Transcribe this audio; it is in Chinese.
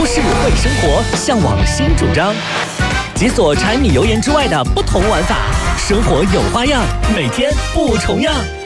都市会生活向往新主张，解锁柴米油盐之外的不同玩法，生活有花样，每天不重样。